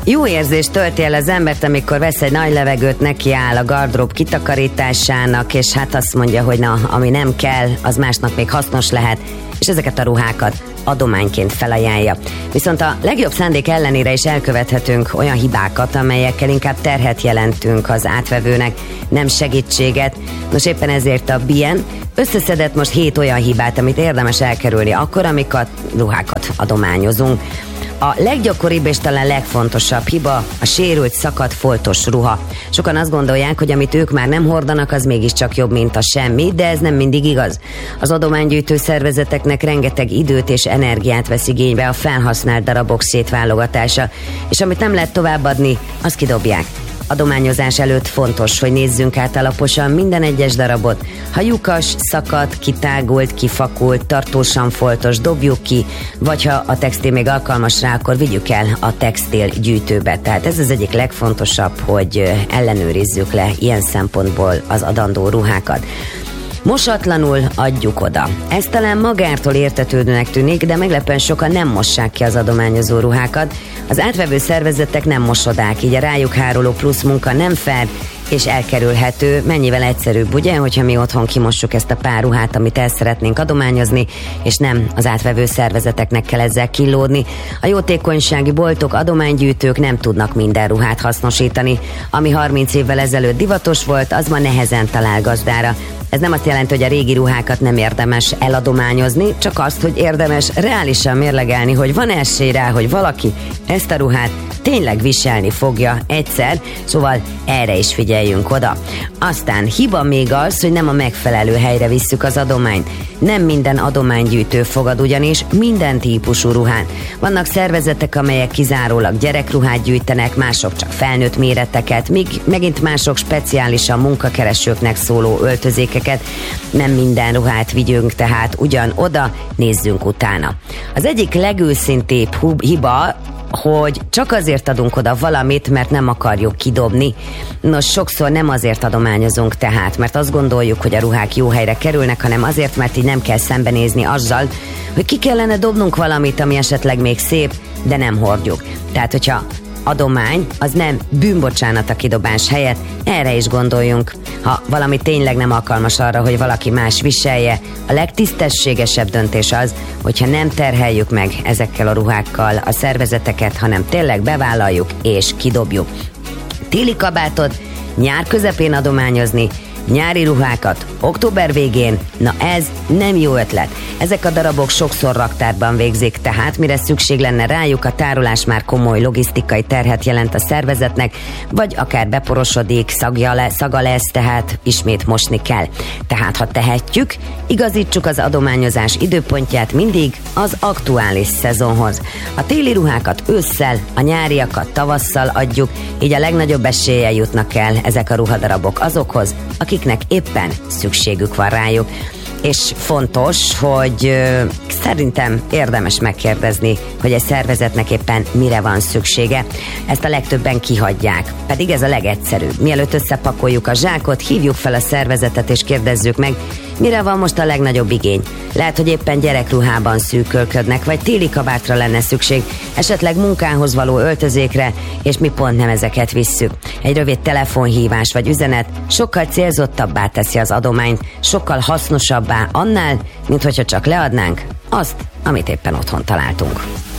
Jó érzés tölti el az embert, amikor vesz egy nagy levegőt, nekiáll a gardrób kitakarításának, és hát azt mondja, hogy na, ami nem kell, az másnak még hasznos lehet, és ezeket a ruhákat adományként felajánlja. Viszont a legjobb szándék ellenére is elkövethetünk olyan hibákat, amelyekkel inkább terhet jelentünk az átvevőnek, nem segítséget. Nos, éppen ezért a Bien összeszedett most 7 olyan hibát, amit érdemes elkerülni akkor, amikor ruhákat adományozunk. A leggyakoribb és talán legfontosabb hiba a sérült, szakadt, foltos ruha. Sokan azt gondolják, hogy amit ők már nem hordanak, az mégiscsak jobb, mint a semmi, de ez nem mindig igaz. Az adománygyűjtő szervezeteknek rengeteg időt és energiát vesz igénybe a felhasznált darabok szétválogatása, és amit nem lehet továbbadni, azt kidobják. Adományozás előtt fontos, hogy nézzünk át alaposan minden egyes darabot. Ha lyukas, szakadt, kitágult, kifakult, tartósan foltos, dobjuk ki, vagy ha a textil még alkalmas rá, akkor vigyük el a textil gyűjtőbe. Tehát ez az egyik legfontosabb, hogy ellenőrizzük le ilyen szempontból az adandó ruhákat. Mosatlanul adjuk oda. Ez talán magától értetődőnek tűnik, de meglepően sokan nem mossák ki az adományozó ruhákat. Az átvevő szervezetek nem mosodák, így a rájuk háruló plusz munka nem fair és elkerülhető. Mennyivel egyszerűbb, ugye, hogyha mi otthon kimossuk ezt a pár ruhát, amit el szeretnénk adományozni, és nem az átvevő szervezeteknek kell ezzel killódni. A jótékonysági boltok, adománygyűjtők nem tudnak minden ruhát hasznosítani. Ami 30 évvel ezelőtt divatos volt, az ma nehezen talál gazdára. Ez nem azt jelenti, hogy a régi ruhákat nem érdemes eladományozni, csak azt, hogy érdemes reálisan mérlegelni, hogy van esély rá, hogy valaki ezt a ruhát tényleg viselni fogja egyszer, szóval erre is figyeljünk oda. Aztán hiba még az, hogy nem a megfelelő helyre visszük az adományt. Nem minden adománygyűjtő fogad ugyanis minden típusú ruhát. Vannak szervezetek, amelyek kizárólag gyerekruhát gyűjtenek, mások csak felnőtt méreteket, míg megint mások speciálisan munkakeresőknek szóló öltözékeket. Nem minden ruhát vigyünk tehát ugyan oda, nézzünk utána. Az egyik legőszintébb hiba, hogy csak azért adunk oda valamit, mert nem akarjuk kidobni. Nos, sokszor nem azért adományozunk tehát, mert azt gondoljuk, hogy a ruhák jó helyre kerülnek, hanem azért, mert így nem kell szembenézni azzal, hogy ki kellene dobnunk valamit, ami esetleg még szép, de nem hordjuk. Tehát, hogyha adomány, az nem bűnbocsánat a kidobás helyett, erre is gondoljunk. Ha valami tényleg nem alkalmas arra, hogy valaki más viselje, a legtisztességesebb döntés az, hogyha nem terheljük meg ezekkel a ruhákkal a szervezeteket, hanem tényleg bevállaljuk és kidobjuk. Téli kabátot nyár közepén adományozni, nyári ruhákat október végén, na ez nem jó ötlet. Ezek a darabok sokszor raktárban végzik, tehát mire szükség lenne rájuk, a tárolás már komoly logisztikai terhet jelent a szervezetnek, vagy akár beporosodik, szaga lesz, tehát ismét mosni kell. Tehát ha tehetjük, igazítsuk az adományozás időpontját mindig az aktuális szezonhoz. A téli ruhákat ősszel, a nyáriakat tavasszal adjuk, így a legnagyobb eséllyel jutnak el ezek a ruhadarabok azokhoz, akiknek éppen szükségük van rájuk. És fontos, hogy szerintem érdemes megkérdezni, hogy egy szervezetnek éppen mire van szüksége. Ezt a legtöbben kihagyják, pedig ez a legegyszerűbb. Mielőtt összepakoljuk a zsákot, hívjuk fel a szervezetet és kérdezzük meg, mire van most a legnagyobb igény. Lehet, hogy éppen gyerekruhában szűkölködnek, vagy téli kabátra lenne szükség, esetleg munkához való öltözékre, és mi pont nem ezeket visszük. Egy rövid telefonhívás vagy üzenet sokkal célzottabbá teszi az adományt, sokkal hasznosabbá annál, mint hogyha csak leadnánk azt, amit éppen otthon találtunk.